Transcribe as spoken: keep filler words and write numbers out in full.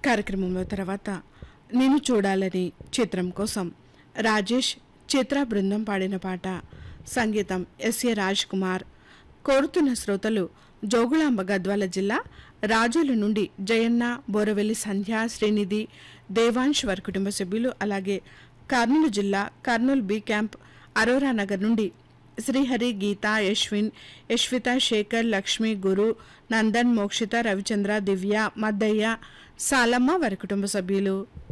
కార్యక్రమంలో తర్వాత నేను చూడాలని చిత్రం కోసం రాజేష్ చిత్ర బృందం పాడిన పాట. సంగీతం ఎస్ఏ రాజ్ కుమార్. కోరుతున్న శ్రోతలు జోగులాంబ గద్వాల జిల్లా రాజోలు నుండి జయన్న, బోరవెల్లి సంధ్య, శ్రీనిధి, దేవాంశ్ వారి కుటుంబ సభ్యులు, అలాగే కర్నూలు జిల్లా కర్నూలు బి క్యాంప్ అరోరా నగర్ నుండి శ్రీహరి, గీత, యశ్విన్, యశ్విత, శేఖర్, లక్ష్మి, గురు, నందన్, మోక్షిత, రవిచంద్ర, దివ్య, మద్దయ్య, సాలమ్మ వారి కుటుంబ సభ్యులు.